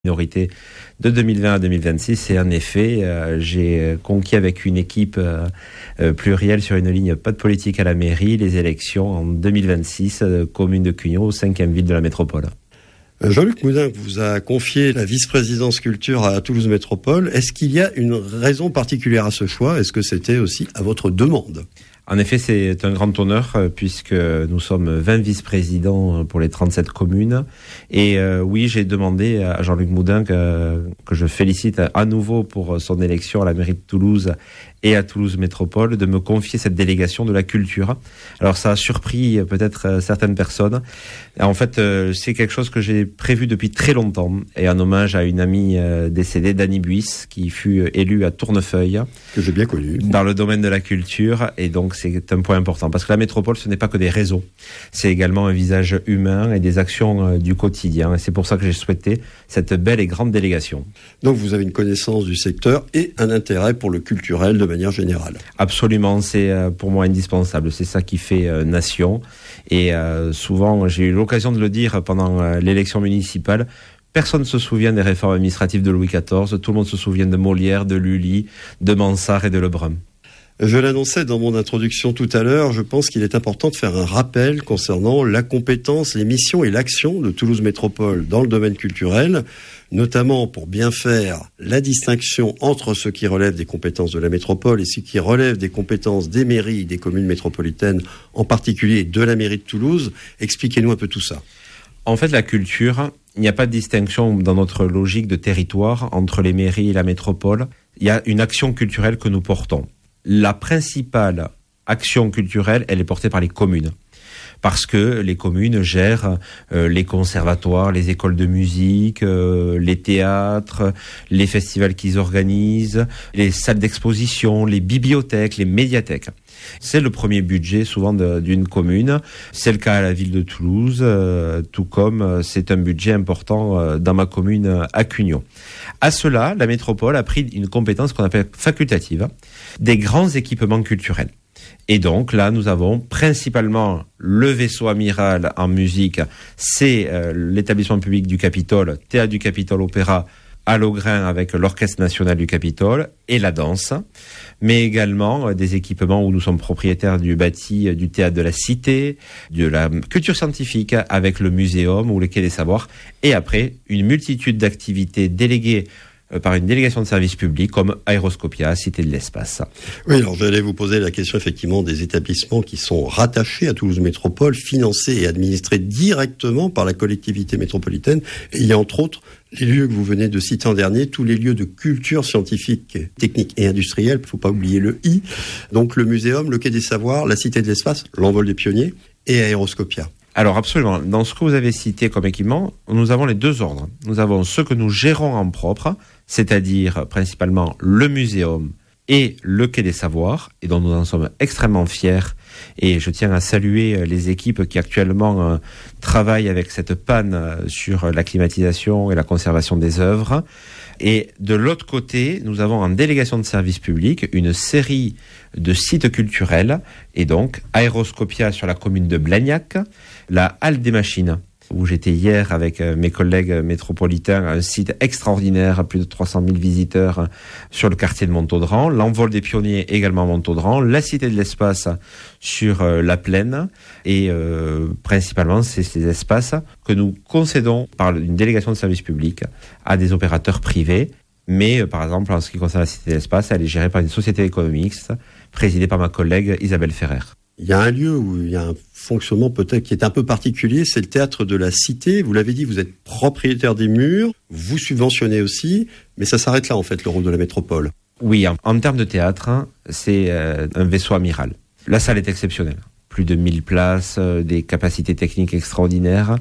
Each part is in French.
minorité de 2020 à 2026 et en effet j'ai conquis avec une équipe plurielle sur une ligne pas de politique à la mairie les élections en 2026 commune de Cugnot, 5e ville de la métropole. Jean-Luc Moudin vous a confié la vice-présidence culture à Toulouse Métropole. Est-ce qu'il y a une raison particulière à ce choix ? Est-ce que c'était aussi à votre demande ? En effet, c'est un grand honneur puisque nous sommes 20 vice-présidents pour les 37 communes. Et oui, j'ai demandé à Jean-Luc Moudin que je félicite à nouveau pour son élection à la mairie de Toulouse et à Toulouse Métropole de me confier cette délégation de la culture. Alors ça a surpris peut-être certaines personnes. En fait, c'est quelque chose que j'ai prévu depuis très longtemps et en hommage à une amie décédée, Dany Buis, qui fut élue à Tournefeuille. Que j'ai bien connue. Dans le domaine de la culture. Et donc c'est un point important parce que la métropole, ce n'est pas que des réseaux. C'est également un visage humain et des actions du quotidien. Et c'est pour ça que j'ai souhaité cette belle et grande délégation. Donc vous avez une connaissance du secteur et un intérêt pour le culturel de manière générale. Absolument, c'est pour moi indispensable. C'est ça qui fait nation. Et souvent, j'ai eu l'occasion de le dire pendant l'élection municipale, personne ne se souvient des réformes administratives de Louis XIV. Tout le monde se souvient de Molière, de Lully, de Mansart et de Lebrun. Je l'annonçais dans mon introduction tout à l'heure, je pense qu'il est important de faire un rappel concernant la compétence, les missions et l'action de Toulouse Métropole dans le domaine culturel, notamment pour bien faire la distinction entre ce qui relève des compétences de la métropole et ce qui relève des compétences des mairies, des communes métropolitaines, en particulier de la mairie de Toulouse. Expliquez-nous un peu tout ça. En fait, la culture, il n'y a pas de distinction dans notre logique de territoire entre les mairies et la métropole. Il y a une action culturelle que nous portons. La principale action culturelle, elle est portée par les communes. Parce que les communes gèrent les conservatoires, les écoles de musique, les théâtres, les festivals qu'ils organisent, les salles d'exposition, les bibliothèques, les médiathèques. C'est le premier budget souvent d'une commune. C'est le cas à la ville de Toulouse, tout comme c'est un budget important dans ma commune à Cugnot. À cela, la métropole a pris une compétence qu'on appelle facultative, des grands équipements culturels. Et donc là, nous avons principalement le vaisseau amiral en musique, c'est l'établissement public du Capitole, Théâtre du Capitole Opéra, à Laugrain avec l'Orchestre National du Capitole et la danse, mais également des équipements où nous sommes propriétaires du bâti du Théâtre de la Cité, de la culture scientifique avec le Muséum ou le Quai des Savoirs, et après une multitude d'activités déléguées par une délégation de services publics comme Aéroscopia, Cité de l'Espace. Oui, alors j'allais vous poser la question effectivement des établissements qui sont rattachés à Toulouse Métropole, financés et administrés directement par la collectivité métropolitaine. Et il y a entre autres les lieux que vous venez de citer en dernier, tous les lieux de culture scientifique, technique et industrielle, il ne faut pas oublier le I, donc le Muséum, le Quai des Savoirs, la Cité de l'Espace, l'Envol des Pionniers et Aéroscopia. Alors absolument, dans ce que vous avez cité comme équipement, nous avons les deux ordres. Nous avons ceux que nous gérons en propre, c'est-à-dire principalement le Muséum et le Quai des Savoirs, et dont nous en sommes extrêmement fiers. Et je tiens à saluer les équipes qui actuellement travaillent avec cette panne sur la climatisation et la conservation des œuvres. Et de l'autre côté, nous avons en délégation de service public une série de sites culturels, et donc Aéroscopia sur la commune de Blagnac, la Halle des Machines, où j'étais hier avec mes collègues métropolitains, un site extraordinaire, plus de 300 000 visiteurs sur le quartier de Montaudran, l'Envol des Pionniers également à Montaudran, la Cité de l'Espace sur la Plaine, et principalement c'est ces espaces que nous concédons par une délégation de service public à des opérateurs privés. Mais par exemple, en ce qui concerne la Cité de l'Espace, elle est gérée par une société économique présidée par ma collègue Isabelle Ferrer. Il y a un lieu où il y a un fonctionnement peut-être qui est un peu particulier, c'est le Théâtre de la Cité. Vous l'avez dit, vous êtes propriétaire des murs, vous subventionnez aussi, mais ça s'arrête là en fait, le rôle de la métropole. Oui, en termes de théâtre, c'est un vaisseau amiral. La salle est exceptionnelle. Plus de 1000 places, des capacités techniques extraordinaires.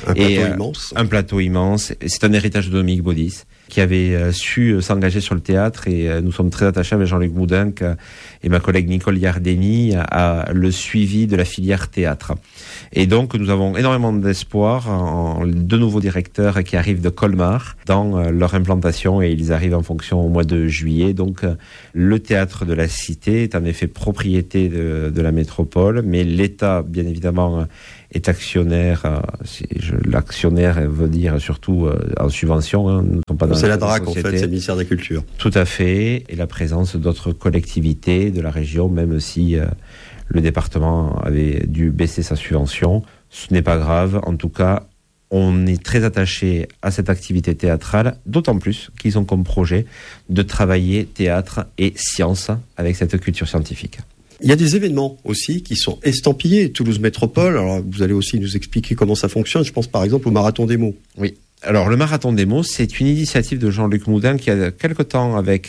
Un plateau immense. C'est un héritage de Dominique Baudis, qui avait su s'engager sur le théâtre, et nous sommes très attachés avec Jean-Luc Moudin et ma collègue Nicole Yardeni à le suivi de la filière théâtre. Et donc nous avons énormément d'espoir en deux nouveaux directeurs qui arrivent de Colmar dans leur implantation, et ils arrivent en fonction au mois de juillet. Donc le Théâtre de la Cité est en effet propriété de la métropole, mais l'État bien évidemment est actionnaire. L'actionnaire veut dire surtout en subvention. Hein, nous ne sommes pas dans c'est la DRAC en fait, c'est le ministère de la Culture. Tout à fait, et la présence d'autres collectivités de la région, même si le département avait dû baisser sa subvention. Ce n'est pas grave, en tout cas, on est très attaché à cette activité théâtrale, d'autant plus qu'ils ont comme projet de travailler théâtre et sciences avec cette culture scientifique. Il y a des événements aussi qui sont estampillés Toulouse Métropole. Alors vous allez aussi nous expliquer comment ça fonctionne. Je pense par exemple au Marathon des mots. Oui. Alors le Marathon des mots, c'est une initiative de Jean-Luc Moudin qui a quelque temps avec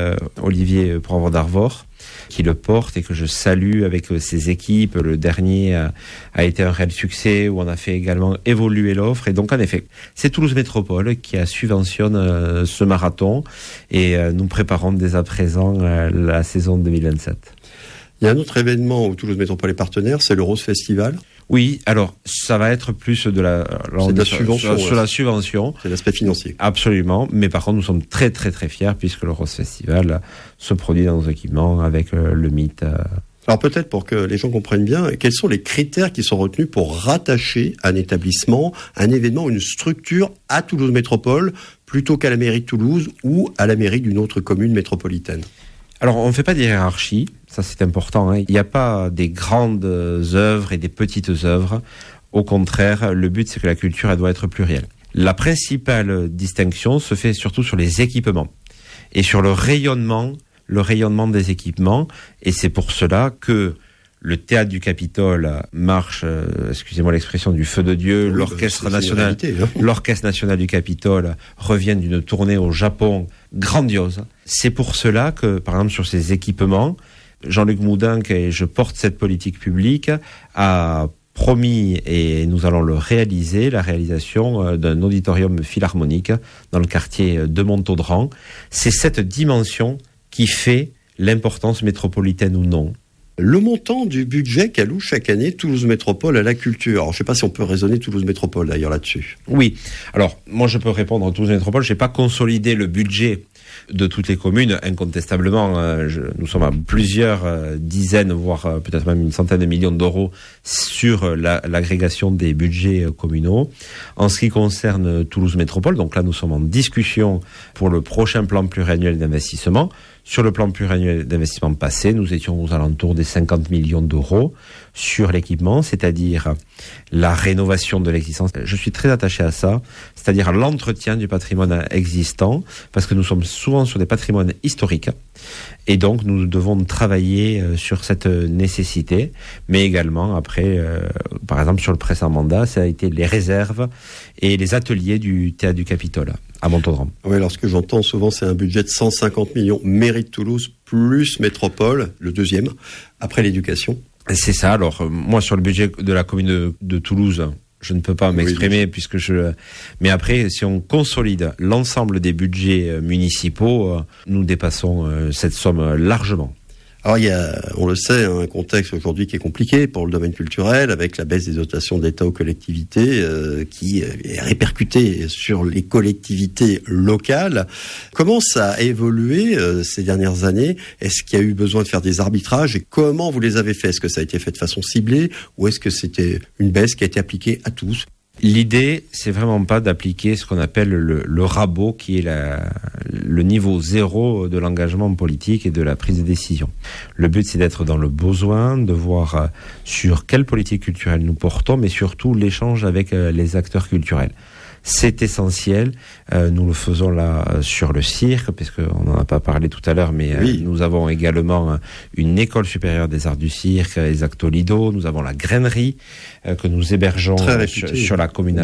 Olivier Poivre d'Arvor, qui le porte et que je salue avec ses équipes. Le dernier a été un réel succès où on a fait également évoluer l'offre. Et donc en effet, c'est Toulouse Métropole qui subventionne ce marathon et nous préparons dès à présent la saison 2027. Il y a un autre événement où Toulouse Métropole est partenaire, c'est le Rose Festival. Oui, alors ça va être plus de la subvention. Sur la subvention. C'est l'aspect financier. Absolument, mais par contre nous sommes très très très fiers puisque le Rose Festival se produit dans nos équipements avec le mythe. Alors peut-être pour que les gens comprennent bien, quels sont les critères qui sont retenus pour rattacher un établissement, un événement, une structure à Toulouse Métropole plutôt qu'à la mairie de Toulouse ou à la mairie d'une autre commune métropolitaine? Alors, on ne fait pas de hiérarchie, ça c'est important. Hein. Il n'y a pas des grandes œuvres et des petites œuvres. Au contraire, le but c'est que la culture elle doit être plurielle. La principale distinction se fait surtout sur les équipements et sur le rayonnement des équipements. Et c'est pour cela que le théâtre du Capitole marche, excusez-moi l'expression, du feu de Dieu. Oui, l'orchestre national, l'orchestre national du Capitole revient d'une tournée au Japon grandiose. C'est pour cela que, par exemple, sur ces équipements, Jean-Luc Moudin, et je porte cette politique publique, a promis, et nous allons le réaliser, la réalisation d'un auditorium philharmonique dans le quartier de Montaudran. C'est cette dimension qui fait l'importance métropolitaine ou non. Le montant du budget qu'alloue chaque année Toulouse Métropole à la culture. Alors, je ne sais pas si on peut raisonner Toulouse Métropole d'ailleurs là-dessus. Oui. Alors, moi je peux répondre à Toulouse Métropole. Je n'ai pas consolidé le budget de toutes les communes, incontestablement. Nous sommes à plusieurs dizaines, voire peut-être même une centaine de millions d'euros sur l'agrégation des budgets communaux. En ce qui concerne Toulouse Métropole, donc là nous sommes en discussion pour le prochain plan pluriannuel d'investissement. Sur le plan pluriannuel d'investissement passé, nous étions aux alentours des 50 millions d'euros sur l'équipement, c'est-à-dire la rénovation de l'existence. Je suis très attaché à ça, c'est-à-dire à l'entretien du patrimoine existant, parce que nous sommes souvent sur des patrimoines historiques, et donc nous devons travailler sur cette nécessité, mais également après, par exemple sur le précédent mandat, ça a été les réserves et les ateliers du théâtre du Capitole à Montaudran. Oui, alors ce que j'entends souvent, c'est un budget de 150 millions mairie de Toulouse plus métropole, le deuxième, après l'éducation. C'est ça. Alors moi sur le budget de la commune de Toulouse, je ne peux pas m'exprimer puisque mais après, si on consolide l'ensemble des budgets municipaux, nous dépassons cette somme largement. Alors il y a, on le sait, un contexte aujourd'hui qui est compliqué pour le domaine culturel, avec la baisse des dotations d'État aux collectivités qui est répercutée sur les collectivités locales. Comment ça a évolué ces dernières années? Est-ce qu'il y a eu besoin de faire des arbitrages et comment vous les avez fait? Est-ce que ça a été fait de façon ciblée ou est-ce que c'était une baisse qui a été appliquée à tous? L'idée, c'est vraiment pas d'appliquer ce qu'on appelle le rabot, qui est le niveau zéro de l'engagement politique et de la prise de décision. Le but, c'est d'être dans le besoin, de voir sur quelle politique culturelle nous portons, mais surtout l'échange avec les acteurs culturels. C'est essentiel. Nous le faisons là sur le cirque, puisqu'on n'en a pas parlé tout à l'heure, mais oui. Nous avons également une école supérieure des arts du cirque, les Actolido. Nous avons la grainerie que nous hébergeons sur la commune,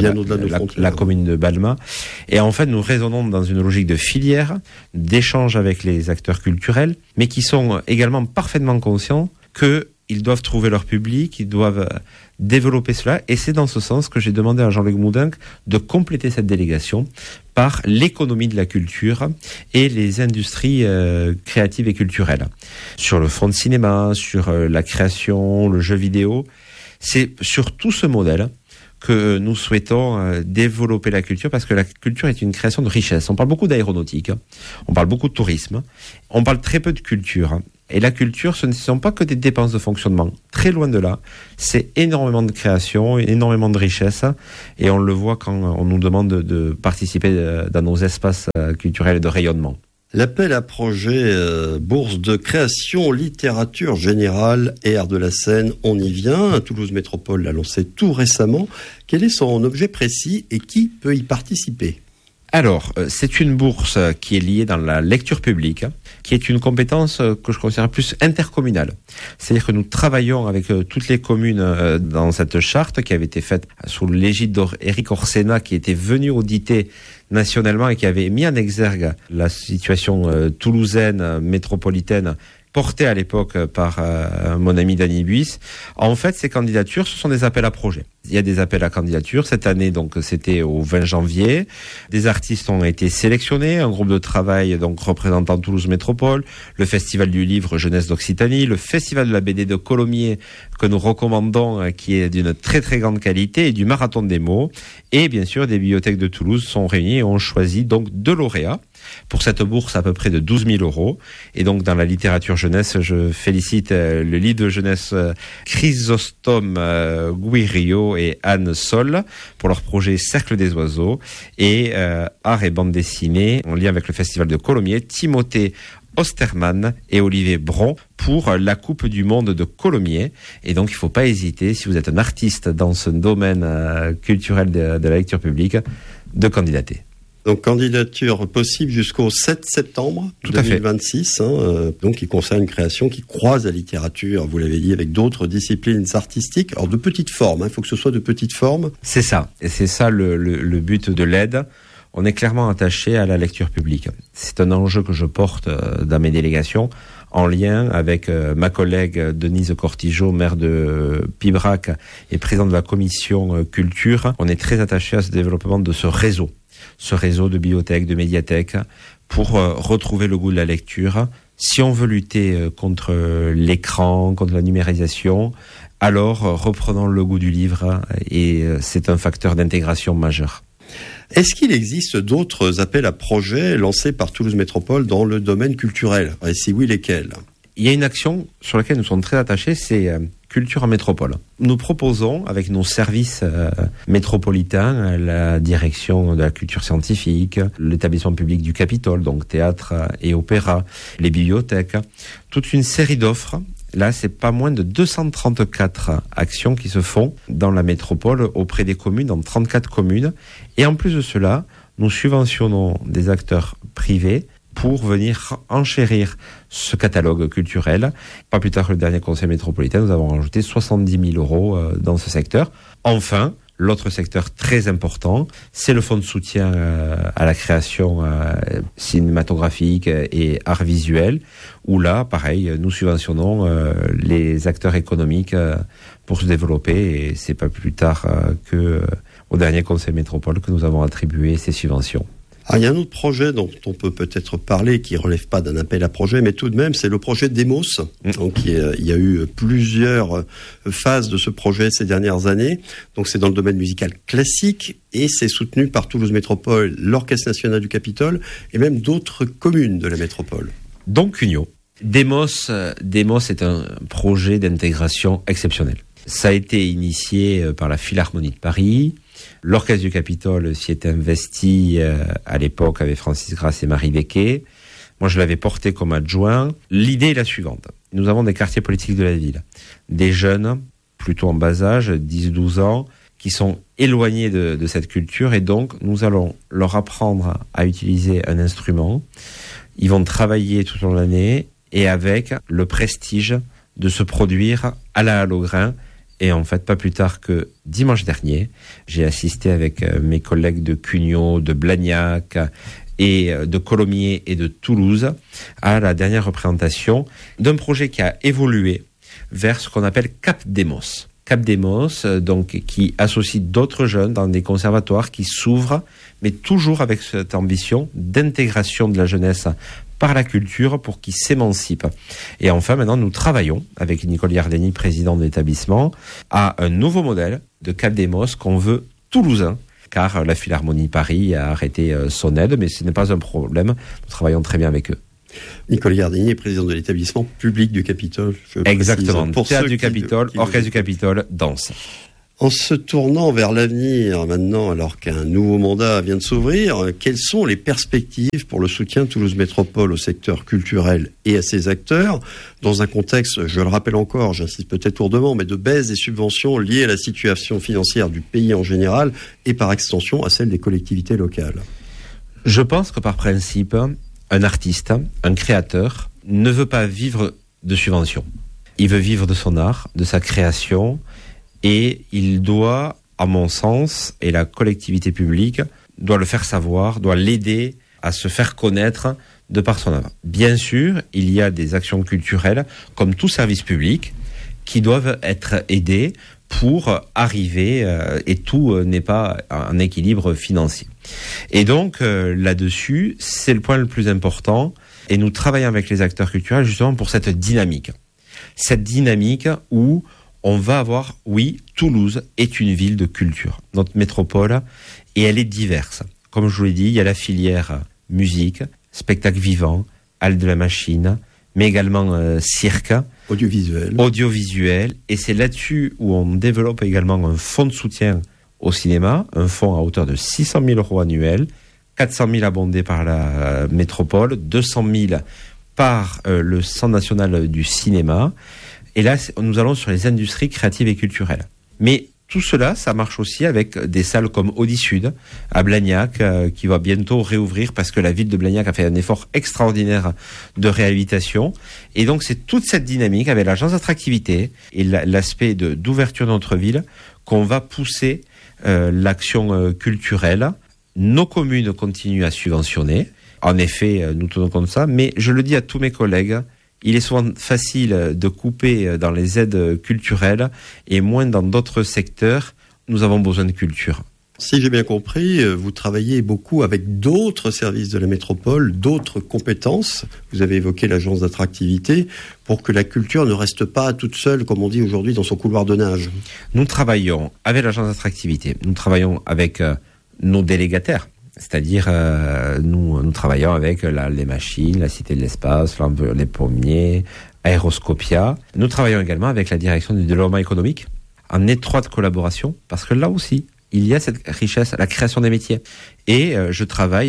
la commune de Balma. Et en fait, nous raisonnons dans une logique de filière, d'échange avec les acteurs culturels, mais qui sont également parfaitement conscients qu'ils doivent trouver leur public, ils doivent développer cela, et c'est dans ce sens que j'ai demandé à Jean-Luc Moudin de compléter cette délégation par l'économie de la culture et les industries créatives et culturelles. Sur le fonds de cinéma, sur la création, le jeu vidéo, c'est sur tout ce modèle que nous souhaitons développer la culture, parce que la culture est une création de richesse. On parle beaucoup d'aéronautique, on parle beaucoup de tourisme, on parle très peu de culture. Et la culture, ce ne sont pas que des dépenses de fonctionnement. Très loin de là. C'est énormément de création, énormément de richesse. Et on le voit quand on nous demande de participer dans nos espaces culturels et de rayonnement. L'appel à projet bourse de création, littérature générale et art de la scène, on y vient. Toulouse Métropole l'a lancé tout récemment. Quel est son objet précis et qui peut y participer ? Alors, c'est une bourse qui est liée dans la lecture publique, qui est une compétence que je considère plus intercommunale. C'est-à-dire que nous travaillons avec toutes les communes dans cette charte qui avait été faite sous l'égide d'Éric Orsena, qui était venu auditer nationalement et qui avait mis en exergue la situation toulousaine, métropolitaine, portée à l'époque par mon ami Dany Buis. En fait, ces candidatures, ce sont des appels à projets. Il y a des appels à candidatures. Cette année, donc, c'était au 20 janvier. Des artistes ont été sélectionnés, un groupe de travail, donc, représentant Toulouse Métropole, le Festival du Livre Jeunesse d'Occitanie, le Festival de la BD de Colomiers, que nous recommandons, qui est d'une très très grande qualité, et du Marathon des mots. Et bien sûr, des bibliothèques de Toulouse sont réunies et ont choisi donc 2 lauréats pour cette bourse à peu près de 12 000 €. Et donc, dans la littérature jeunesse, je félicite le livre de jeunesse Chrysostome Guirio et Anne Sol pour leur projet Cercle des oiseaux, et art et bande dessinée en lien avec le Festival de Colomiers, Timothée Osterman et Olivier Bron pour la Coupe du Monde de Colomiers. Et donc, il ne faut pas hésiter, si vous êtes un artiste dans ce domaine culturel de la lecture publique, de candidater. Donc, candidature possible jusqu'au 7 septembre 2026, donc qui concerne une création qui croise la littérature, vous l'avez dit, avec d'autres disciplines artistiques. Alors, de petite forme, il faut que ce soit de petite forme. C'est ça, et c'est ça le but de l'aide. On est clairement attaché à la lecture publique. C'est un enjeu que je porte dans mes délégations, en lien avec ma collègue Denise Cortijo, maire de Pibrac et présidente de la commission culture. On est très attaché à ce développement de ce réseau de bibliothèques, de médiathèques, pour retrouver le goût de la lecture. Si on veut lutter contre l'écran, contre la numérisation, alors reprenons le goût du livre, et c'est un facteur d'intégration majeur. Est-ce qu'il existe d'autres appels à projets lancés par Toulouse Métropole dans le domaine culturel ? Et si oui, lesquels ? Il y a une action sur laquelle nous sommes très attachés, c'est Culture en Métropole. Nous proposons, avec nos services métropolitains, la direction de la culture scientifique, l'établissement public du Capitole, donc théâtre et opéra, les bibliothèques, toute une série d'offres. Là, c'est pas moins de 234 actions qui se font dans la métropole auprès des communes, dans 34 communes. Et en plus de cela, nous subventionnons des acteurs privés pour venir enchérir ce catalogue culturel. Pas plus tard que le dernier conseil métropolitain, nous avons rajouté 70 000 € dans ce secteur. Enfin, l'autre secteur très important, c'est le fonds de soutien à la création cinématographique et art visuel, où là, pareil, nous subventionnons les acteurs économiques pour se développer, et c'est pas plus tard que au dernier conseil métropole que nous avons attribué ces subventions. Ah, il y a un autre projet dont on peut peut-être parler qui ne relève pas d'un appel à projet, mais tout de même, c'est le projet Demos. Donc, il y a eu plusieurs phases de ce projet ces dernières années. Donc, c'est dans le domaine musical classique et c'est soutenu par Toulouse Métropole, l'Orchestre National du Capitole et même d'autres communes de la métropole. Donc, Cugnot. Demos est un projet d'intégration exceptionnel. Ça a été initié par la Philharmonie de Paris. L'Orchestre du Capitole s'y est investi à l'époque avec Francis Grasse et Marie Becquet. Moi, je l'avais porté comme adjoint. L'idée est la suivante. Nous avons des quartiers politiques de la ville. Des jeunes, plutôt en bas âge, 10-12 ans, qui sont éloignés de cette culture. Et donc, nous allons leur apprendre à utiliser un instrument. Ils vont travailler tout au long de l'année et avec le prestige de se produire à la Halle au Grain. Et en fait, pas plus tard que dimanche dernier, j'ai assisté avec mes collègues de Cugnot, de Blagnac et de Colomiers et de Toulouse à la dernière représentation d'un projet qui a évolué vers ce qu'on appelle Cap Demos. Cap Demos, donc, qui associe d'autres jeunes dans des conservatoires qui s'ouvrent, mais toujours avec cette ambition d'intégration de la jeunesse par la culture pour qu'ils s'émancipent. Et enfin, maintenant, nous travaillons avec Nicole Yardeni, président de l'établissement, à un nouveau modèle de Cap Demos qu'on veut toulousain, car la Philharmonie Paris a arrêté son aide, mais ce n'est pas un problème. Nous travaillons très bien avec eux. Nicolas Gardinier, président de l'établissement public du Capitole. Exactement. Théâtre du Capitole, Orchestre du Capitole, danse. En se tournant vers l'avenir maintenant, alors qu'un nouveau mandat vient de s'ouvrir, quelles sont les perspectives pour le soutien de Toulouse Métropole au secteur culturel et à ses acteurs, dans un contexte, je le rappelle encore, j'insiste peut-être lourdement, mais de baisse des subventions liées à la situation financière du pays en général et par extension à celle des collectivités locales? Je pense que par principe, un artiste, un créateur, ne veut pas vivre de subventions. Il veut vivre de son art, de sa création. Et il doit, à mon sens, et la collectivité publique doit le faire savoir, doit l'aider à se faire connaître de par son œuvre. Bien sûr, il y a des actions culturelles, comme tout service public, qui doivent être aidées pour arriver, et tout n'est pas un équilibre financier. Et donc, là-dessus, c'est le point le plus important, et nous travaillons avec les acteurs culturels justement pour cette dynamique. Cette dynamique où on va avoir, oui, Toulouse est une ville de culture, notre métropole, et elle est diverse. Comme je vous l'ai dit, il y a la filière musique, spectacle vivant, halle de la machine, mais également cirque, audiovisuel, et c'est là-dessus où on développe également un fonds de soutien au cinéma, un fonds à hauteur de 600 000 € annuels, 400 000 abondés par la métropole, 200 000 par le Centre national du cinéma. Et là, nous allons sur les industries créatives et culturelles. Mais tout cela, ça marche aussi avec des salles comme Audi Sud, à Blagnac, qui va bientôt réouvrir parce que la ville de Blagnac a fait un effort extraordinaire de réhabilitation. Et donc, c'est toute cette dynamique avec l'agence d'attractivité et l'aspect d'ouverture de notre ville qu'on va pousser l'action culturelle. Nos communes continuent à subventionner. En effet, nous tenons compte de ça. Mais je le dis à tous mes collègues, il est souvent facile de couper dans les aides culturelles et moins dans d'autres secteurs. Nous avons besoin de culture. Si j'ai bien compris, vous travaillez beaucoup avec d'autres services de la métropole, d'autres compétences. Vous avez évoqué l'agence d'attractivité pour que la culture ne reste pas toute seule, comme on dit aujourd'hui, dans son couloir de nage. Nous travaillons avec l'agence d'attractivité. Nous travaillons avec nos délégataires. C'est-à-dire, nous travaillons avec les machines, la Cité de l'Espace, les Pommiers, Aéroscopia. Nous travaillons également avec la direction du développement économique, en étroite collaboration, parce que là aussi, il y a cette richesse, la création des métiers. Et je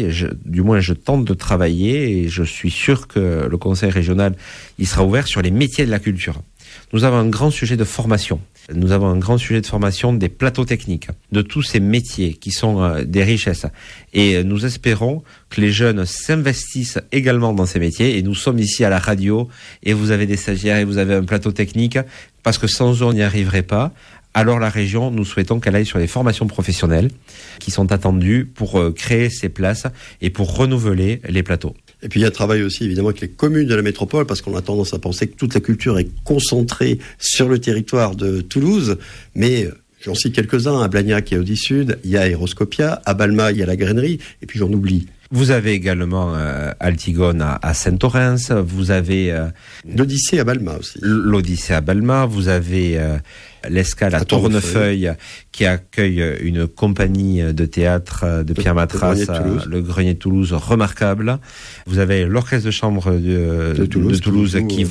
tente de travailler, et je suis sûr que le conseil régional, il sera ouvert sur les métiers de la culture. Nous avons un grand sujet de formation. Nous avons un grand sujet de formation des plateaux techniques, de tous ces métiers qui sont des richesses. Et nous espérons que les jeunes s'investissent également dans ces métiers. Et nous sommes ici à la radio, et vous avez des stagiaires, et vous avez un plateau technique, parce que sans eux, on n'y arriverait pas. Alors la région, nous souhaitons qu'elle aille sur les formations professionnelles qui sont attendues pour créer ces places et pour renouveler les plateaux. Et puis il y a un travail aussi évidemment avec les communes de la métropole, parce qu'on a tendance à penser que toute la culture est concentrée sur le territoire de Toulouse, mais j'en cite quelques-uns, à Blagnac et Audi Sud, il y a Aéroscopia, à Balma il y a la grainerie, et puis j'en oublie. Vous avez également Altigone à Saint-Orens, vous avez l'Odyssée à Balma aussi. L'Odyssée à Balma, vous avez l'Escale à Tournefeuille qui accueille une compagnie de théâtre de Pierre Matras, le Grenier de Toulouse, remarquable. Vous avez l'orchestre de chambre de Toulouse qui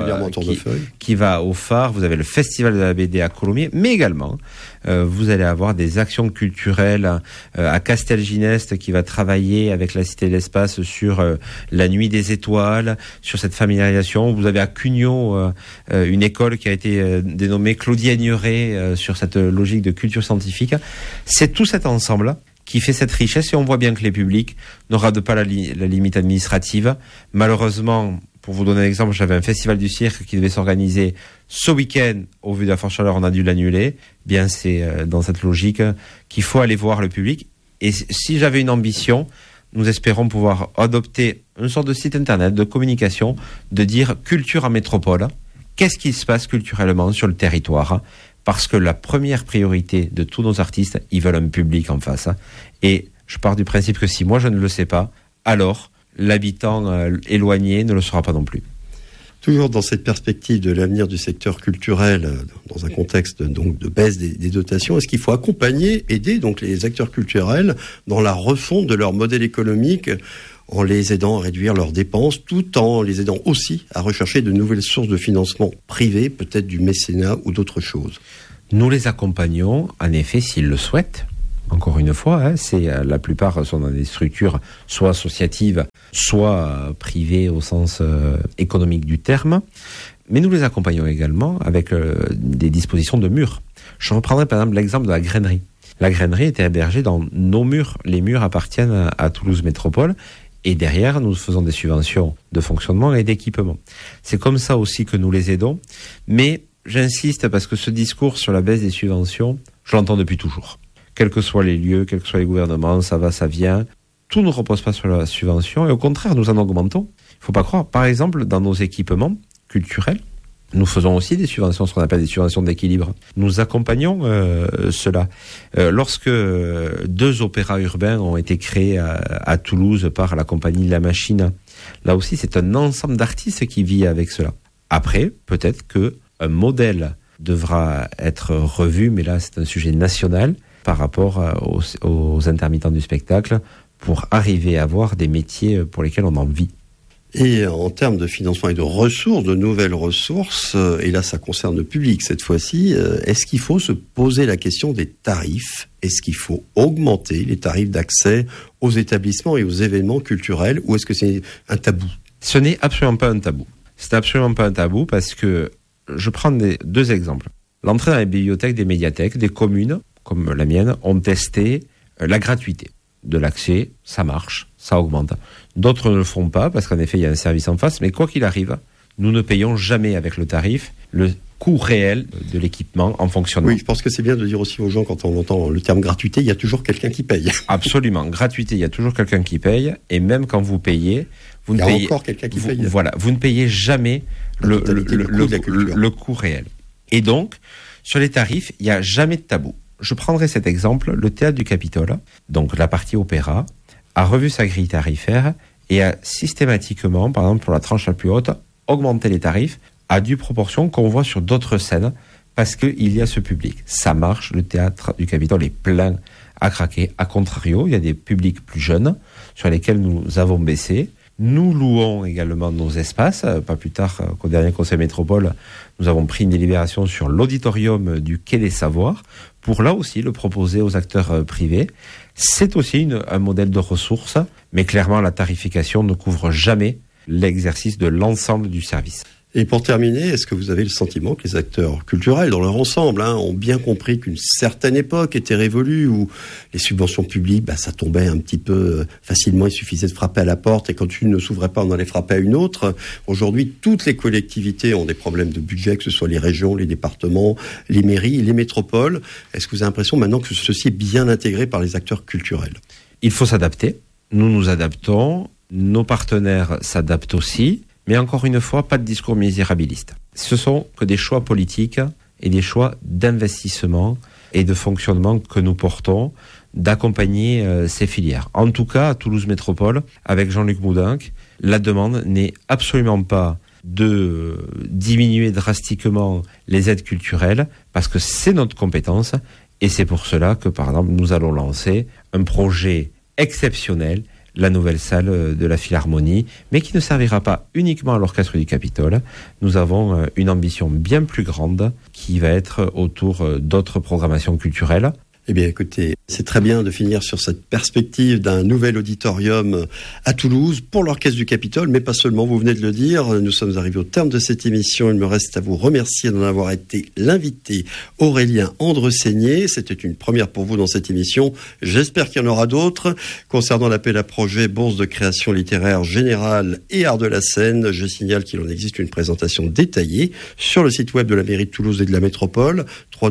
va au phare. Vous avez le festival de la BD à Colomiers, mais également vous allez avoir des actions culturelles à Castelginest qui va travailler avec la Cité de l'Espace sur la Nuit des Étoiles, sur cette familiarisation. Vous avez à Cugnot une école qui a été dénommée Claudie Agneray sur cette logique de culture scientifique. C'est tout cet ensemble qui fait cette richesse, et on voit bien que les publics ne ratent pas la limite administrative. Malheureusement, pour vous donner un exemple, j'avais un festival du cirque qui devait s'organiser ce week-end. Au vu de la forte chaleur, on a dû l'annuler. Bien, c'est dans cette logique qu'il faut aller voir le public. Et si j'avais une ambition, nous espérons pouvoir adopter une sorte de site internet de communication, de dire culture en métropole. Qu'est-ce qui se passe culturellement sur le territoire ? Parce que la première priorité de tous nos artistes, ils veulent un public en face. Et je pars du principe que si moi je ne le sais pas, alors l'habitant éloigné ne le saura pas non plus. Toujours dans cette perspective de l'avenir du secteur culturel, dans un contexte donc de baisse des dotations, est-ce qu'il faut accompagner, aider donc les acteurs culturels dans la refonte de leur modèle économique en les aidant à réduire leurs dépenses, tout en les aidant aussi à rechercher de nouvelles sources de financement privées, peut-être du mécénat ou d'autres choses. Nous les accompagnons, en effet, s'ils le souhaitent. Encore une fois, la plupart sont dans des structures soit associatives, soit privées au sens économique du terme. Mais nous les accompagnons également avec des dispositions de murs. Je reprendrai par exemple l'exemple de la grainerie. La grainerie était hébergée dans nos murs. Les murs appartiennent à Toulouse Métropole. Et derrière, nous faisons des subventions de fonctionnement et d'équipement. C'est comme ça aussi que nous les aidons. Mais j'insiste parce que ce discours sur la baisse des subventions, je l'entends depuis toujours. Quels que soient les lieux, quels que soient les gouvernements, ça va, ça vient. Tout ne repose pas sur la subvention. Et au contraire, nous en augmentons. Il ne faut pas croire. Par exemple, dans nos équipements culturels, nous faisons aussi des subventions, ce qu'on appelle des subventions d'équilibre. Nous accompagnons cela. Lorsque 2 opéras urbains ont été créés à Toulouse par la compagnie La Machine, là aussi c'est un ensemble d'artistes qui vit avec cela. Après, peut-être qu'un modèle devra être revu, mais là c'est un sujet national par rapport aux intermittents du spectacle pour arriver à avoir des métiers pour lesquels on en vit. Et en termes de financement et de ressources, de nouvelles ressources, et là ça concerne le public cette fois-ci, est-ce qu'il faut se poser la question des tarifs ? Est-ce qu'il faut augmenter les tarifs d'accès aux établissements et aux événements culturels, ou est-ce que c'est un tabou ? Ce n'est absolument pas un tabou. C'est absolument pas un tabou parce que je prends 2 exemples. L'entrée dans les bibliothèques des médiathèques, des communes, comme la mienne, ont testé la gratuité de l'accès, ça marche, ça augmente. D'autres ne le font pas parce qu'en effet il y a un service en face, mais quoi qu'il arrive, nous ne payons jamais avec le tarif le coût réel de l'équipement en fonctionnement. Oui, je pense que c'est bien de dire aussi aux gens, quand on entend le terme gratuité, il y a toujours quelqu'un qui paye. Absolument, gratuité, il y a toujours quelqu'un qui paye, et même quand vous payez, vous ne payez, encore quelqu'un qui paye. Voilà, vous ne payez jamais le coût réel. Et donc, sur les tarifs, il n'y a jamais de tabou. Je prendrai cet exemple, le Théâtre du Capitole, donc la partie opéra, a revu sa grille tarifaire et a systématiquement, par exemple pour la tranche la plus haute, augmenté les tarifs à due proportion qu'on voit sur d'autres scènes parce qu'il y a ce public. Ça marche, le Théâtre du Capitole est plein à craquer. A contrario, il y a des publics plus jeunes sur lesquels nous avons baissé. Nous louons également nos espaces. Pas plus tard qu'au dernier Conseil Métropole, nous avons pris une délibération sur l'auditorium du Quai des Savoirs pour là aussi le proposer aux acteurs privés. C'est aussi un modèle de ressources, mais clairement la tarification ne couvre jamais l'exercice de l'ensemble du service. Et pour terminer, est-ce que vous avez le sentiment que les acteurs culturels, dans leur ensemble, ont bien compris qu'une certaine époque était révolue, où les subventions publiques, ça tombait un petit peu facilement, il suffisait de frapper à la porte, et quand une ne s'ouvrait pas, on allait frapper à une autre. Aujourd'hui, toutes les collectivités ont des problèmes de budget, que ce soit les régions, les départements, les mairies, les métropoles. Est-ce que vous avez l'impression maintenant que ceci est bien intégré par les acteurs culturels ? Il faut s'adapter. Nous nous adaptons. Nos partenaires s'adaptent aussi. Mais encore une fois, pas de discours misérabiliste. Ce sont que des choix politiques et des choix d'investissement et de fonctionnement que nous portons, d'accompagner ces filières. En tout cas, à Toulouse Métropole, avec Jean-Luc Moudenc, la demande n'est absolument pas de diminuer drastiquement les aides culturelles, parce que c'est notre compétence, et c'est pour cela que, par exemple, nous allons lancer un projet exceptionnel, la nouvelle salle de la Philharmonie, mais qui ne servira pas uniquement à l'Orchestre du Capitole. Nous avons une ambition bien plus grande qui va être autour d'autres programmations culturelles. Eh bien, écoutez, c'est très bien de finir sur cette perspective d'un nouvel auditorium à Toulouse pour l'Orchestre du Capitole, mais pas seulement, vous venez de le dire. Nous sommes arrivés au terme de cette émission. Il me reste à vous remercier d'en avoir été l'invité, Aurélien Andreseigné. C'était une première pour vous dans cette émission. J'espère qu'il y en aura d'autres. Concernant l'appel à projet Bourse de création littéraire générale et art de la scène, je signale qu'il en existe une présentation détaillée sur le site web de la mairie de Toulouse et de la métropole,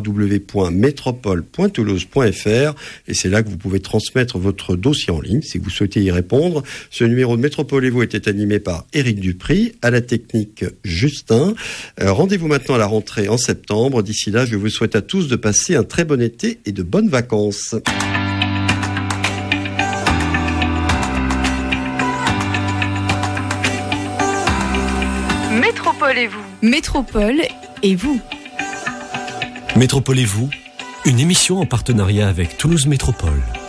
www.métropole.toulouse.fr, et c'est là que vous pouvez transmettre votre dossier en ligne si vous souhaitez y répondre. Ce numéro de Métropole et vous était animé par Éric Dupry, à la technique Justin. Rendez-vous maintenant à la rentrée en septembre. D'ici là, je vous souhaite à tous de passer un très bon été et de bonnes vacances. Métropole et vous. Métropole et vous. Métropole et vous, une émission en partenariat avec Toulouse Métropole.